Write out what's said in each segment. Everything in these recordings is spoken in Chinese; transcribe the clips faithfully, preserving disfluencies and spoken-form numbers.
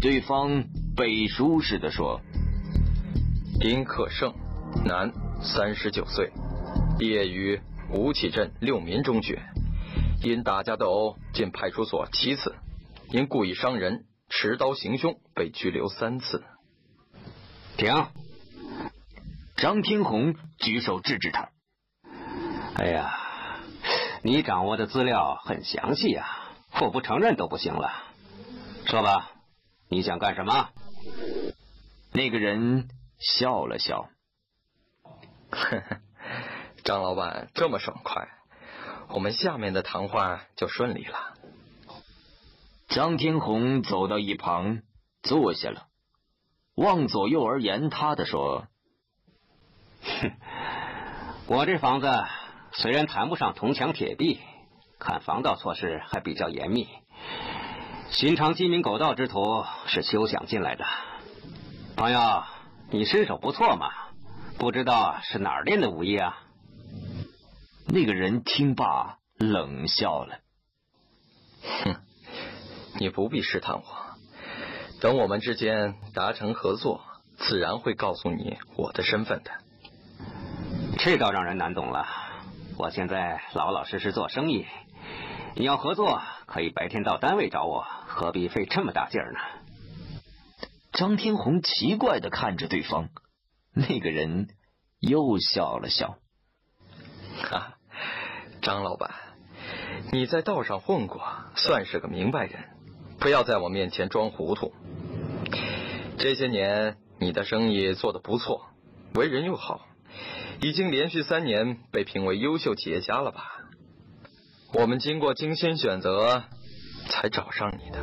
对方背书似的说： 丁克胜，男，三十九岁，毕业于吴起镇六民中学，因打架斗殴进派出所七次，因故意伤人、持刀行凶被拘留三次。 停！ 张天红举手制止他。 哎呀，你掌握的资料很详细啊，我不承认都不行了。说吧，你想干什么？ 那个人笑了笑。 呵呵，张老板这么爽快，我们下面的谈话就顺利了。 张天红走到一旁坐下了，望左右而言他的说： 哼，我这房子虽然谈不上铜墙铁壁，看防盗措施还比较严密，寻常鸡鸣狗盗之徒是休想进来的。朋友，你身手不错嘛，不知道是哪儿练的武艺啊？ 那个人听罢冷笑了。 哼，你不必试探我，等我们之间达成合作，自然会告诉你我的身份的。 这倒让人难懂了。我现在老老实实做生意，你要合作可以白天到单位找我，何必费这么大劲儿呢？ 张天红奇怪地看着对方，那个人又笑了笑。 哈，张老板，你在道上混过，算是个明白人，不要在我面前装糊涂。这些年你的生意做得不错，为人又好，已经连续三年被评为优秀企业家了吧？我们经过精心选择才找上你的。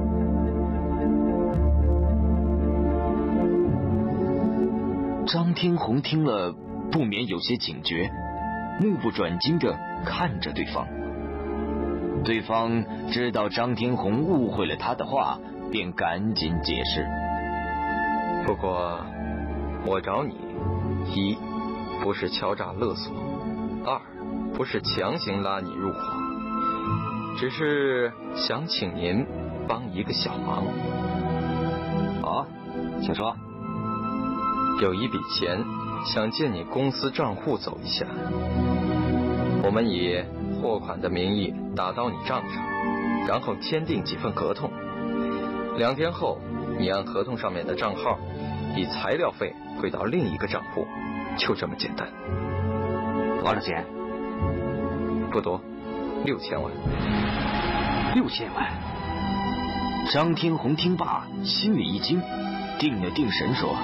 张天红听了不免有些警觉，目不转睛地看着对方。对方知道张天红误会了他的话，便赶紧解释。 不过我找你，一不是敲诈勒索，二不是强行拉你入伙，只是想请您帮一个小忙。 哦，请说。 有一笔钱想借你公司账户走一下，我们以货款的名义打到你账上，然后签订几份合同。两天后，你按合同上面的账号以材料费汇到另一个账户，就这么简单。 多少钱？ 不多，六千万。 六千万！ 张天红听罢，心里一惊，定了定神说：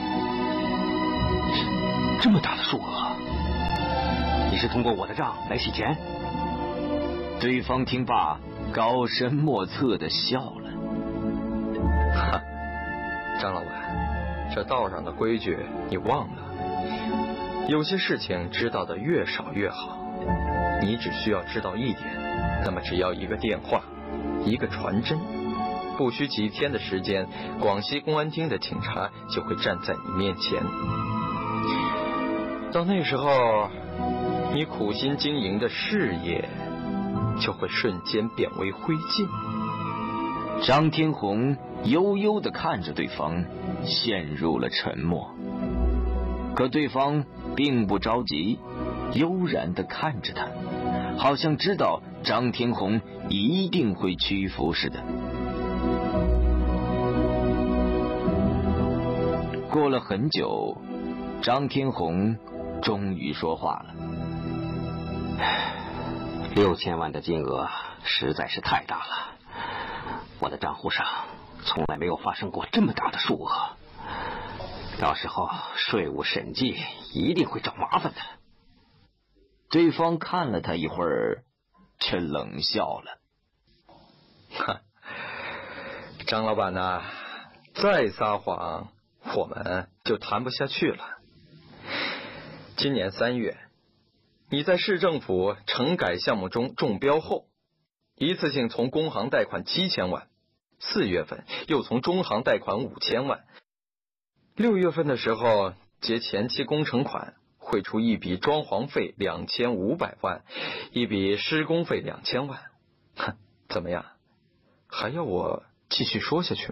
这么大的数额，你是通过我的账来洗钱？ 对方听罢，高深莫测的笑了。 哈，张老板，这道上的规矩你忘了？有些事情知道的越少越好。你只需要知道一点，那么只要一个电话，一个传真，不需几天的时间，广西公安厅的警察就会站在你面前。到那时候，你苦心经营的事业就会瞬间变为灰烬。 张天红悠悠地看着对方，陷入了沉默。可对方并不着急，悠然地看着他，好像知道张天红一定会屈服似的。过了很久，张天红终于说话了。 六千万的金额实在是太大了，我的账户上从来没有发生过这么大的数额，到时候税务审计一定会找麻烦的。 对方看了他一会儿，却冷笑了。 哈，张老板呐、啊，再撒谎我们就谈不下去了。今年三月，你在市政府城改项目中中标后，一次性从工行贷款七千万，四月份又从中行贷款五千万，六月份的时候结前期工程款，汇出一笔装潢费两千五百万，一笔施工费两千万。哼，怎么样？还要我继续说下去？